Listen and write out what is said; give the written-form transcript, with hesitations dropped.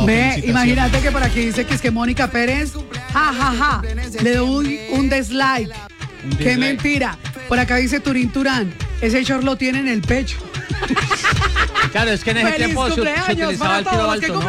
Ve, imagínate que por aquí dice que es que Mónica Pérez, le doy un dislike. Qué mentira. Por acá dice Turín Turán, ese short lo tiene en el pecho. Claro, es que en ese ¡Feliz tiempo se cumpleaños utilizaba el para tiro todos los que alto, ¿no?